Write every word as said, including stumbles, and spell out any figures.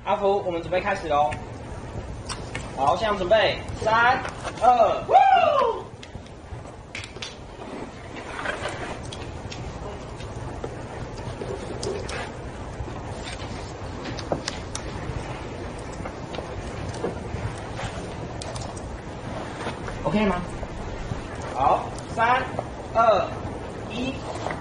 阿福，我们准备开始喽。好，现在准备，三、二、一。OK 吗？好，三、二、一。